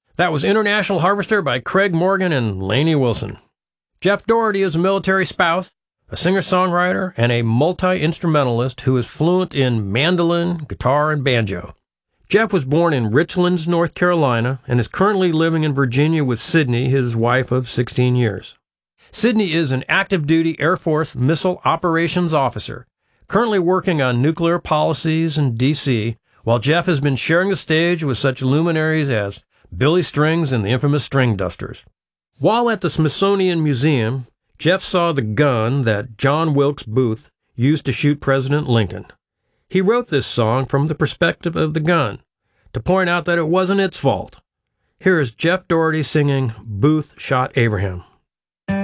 That was International Harvester by Craig Morgan and Lainey Wilson. Jeff Doherty is a military spouse, a singer-songwriter, and a multi-instrumentalist who is fluent in mandolin, guitar, and banjo. Jeff was born in Richlands, North Carolina, and is currently living in Virginia with Sydney, his wife of 16 years. Sydney is an active-duty Air Force missile operations officer, currently working on nuclear policies in D.C., while Jeff has been sharing the stage with such luminaries as Billy Strings and the infamous String Dusters. While at the Smithsonian Museum, Jeff saw the gun that John Wilkes Booth used to shoot President Lincoln. He wrote this song from the perspective of the gun, to point out that it wasn't its fault. Here is Jeff Doherty singing Booth Shot Abraham.